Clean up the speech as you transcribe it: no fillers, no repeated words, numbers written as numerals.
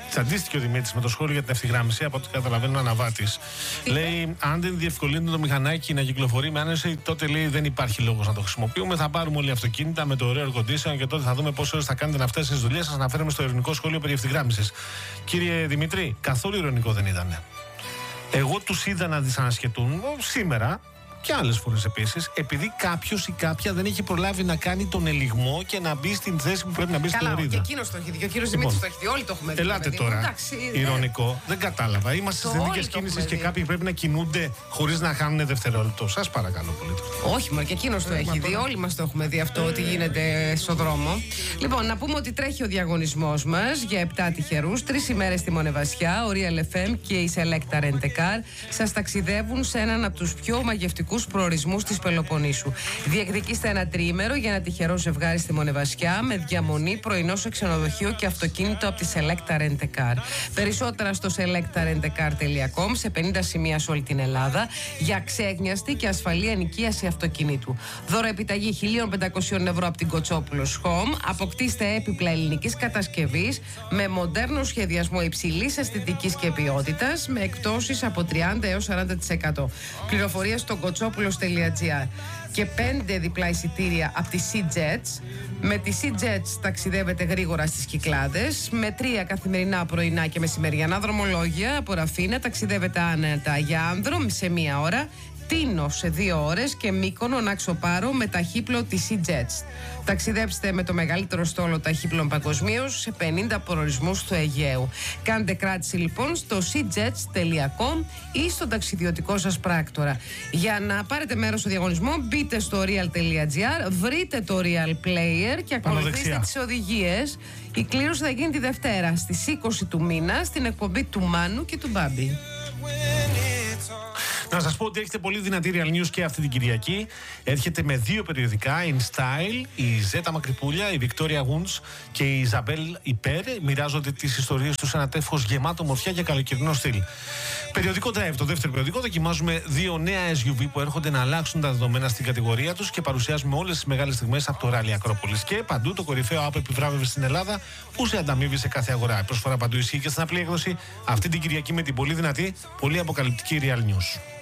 Τσαντίστηκε ο Δημήτρης με το σχόλιο για την ευθυγράμμιση. Από ό,τι καταλαβαίνω, ο Αναβάτης. Λέει: αν δεν διευκολύνει το μηχανάκι να κυκλοφορεί με άνεση, τότε λέει δεν υπάρχει λόγος να το χρησιμοποιούμε. Θα πάρουμε όλοι αυτοκίνητα με το ωραίο air condition και τότε θα δούμε πόσες ώρες θα κάνετε αυτές τις δουλειές. Σας αναφέραμε στο ειρωνικό σχόλιο περί ευθυγράμμισης. Κύριε Δημήτρη, καθόλου ειρωνικό δεν ήταν. Εγώ τους είδα να δυσανασχετούν σήμερα. Και άλλες φορές επίσης, επειδή κάποιος ή κάποια δεν έχει προλάβει να κάνει τον ελιγμό και να μπει στην θέση που πρέπει να μπει στην ορίδα. Και εκείνος το έχει δει, και ο κύριος Δημήτρης το έχει δει. Όλοι το έχουμε δει. Ελάτε τώρα. Ηρωνικό. Δεν κατάλαβα. Είμαστε σε συνθήκες κίνησης και κάποιοι πρέπει να κινούνται χωρίς να χάνουν δευτερόλεπτο. Σας παρακαλώ πολύ. Όχι, μα και εκείνος το έχει δει. Όλοι μας το έχουμε δει αυτό, ότι γίνεται στο δρόμο. Λοιπόν, να πούμε ότι τρέχει ο διαγωνισμός μας για 7 τυχερούς. 3 ημέρες στη Μονεβασιά, ο Real FM και η Selecta Rent a Car σας ταξιδεύουν σε έναν από τους πιο μαγευτικούς προορισμούς της Πελοποννήσου. Διεκδικήστε ένα τριήμερο για ένα τυχερό ζευγάρι στη Μονεβασιά με διαμονή, πρωινό σε ξενοδοχείο και αυτοκίνητο από τη Selecta Rent a Car. Περισσότερα στο selectarentacar.com, σε 50 σημεία σε όλη την Ελλάδα, για ξέγνιαστη και ασφαλή ενοικίαση αυτοκινήτου. Δώρο επιταγή 1.500 ευρώ από την Κοτσόπουλος Home. Αποκτήστε έπιπλα ελληνικής κατασκευής με μοντέρνο σχεδιασμό υψηλής αισθητικής και ποιότητας, με εκπτώσεις από 30 έως 40%. Πληροφορίες στο kotsopoulos.gr και 5 διπλά εισιτήρια από τη SeaJets. Με τη SeaJets ταξιδεύετε γρήγορα στις Κυκλάδες, με 3 καθημερινά πρωινά και μεσημεριανά δρομολόγια από Ραφίνα ταξιδεύετε άνετα για Άνδρο σε 1 ώρα, Τίνο σε 2 ώρες και Μύκονο Νάξο Πάρο με ταχύπλο τη SeaJets. Ταξιδέψτε με το μεγαλύτερο στόλο ταχύπλων παγκοσμίως σε 50 προορισμούς του Αιγαίου. Κάντε κράτηση λοιπόν στο seajets.com ή στον ταξιδιωτικό σας πράκτορα. Για να πάρετε μέρος στο διαγωνισμό, μπείτε στο real.gr, βρείτε το Real Player και ακολουθήστε τις οδηγίες. Η κλήρωση θα γίνει τη Δευτέρα στις 20 του μήνα στην εκπομπή του Μάνου και του Μπάμπη. Να σας πω ότι έχετε πολύ δυνατή Real News και αυτή την Κυριακή. Έρχεται με 2 περιοδικά, In Style, η Ζέτα Μακρυπούλια, η Βικτόρια Γούντς και η Ιζαμπέλ Υπέρ. Μοιράζονται τις ιστορίες τους σε ένα τεύχος γεμάτο μορφιά και καλοκαιρινό στυλ. Περιοδικό Drive, το δεύτερο περιοδικό, δοκιμάζουμε 2 νέα SUV που έρχονται να αλλάξουν τα δεδομένα στην κατηγορία τους και παρουσιάζουμε όλες τις μεγάλες στιγμές από το Rally Ακρόπολης. Και παντού το κορυφαίο app επιβράβευε στην Ελλάδα που σε ανταμείβει σε κάθε αγορά. Η προσφορά παντού ισχύει και στην απλή έκδοση αυτή την Κυριακή με την πολύ δυνατή, πολύ αποκαλυπτική Real News.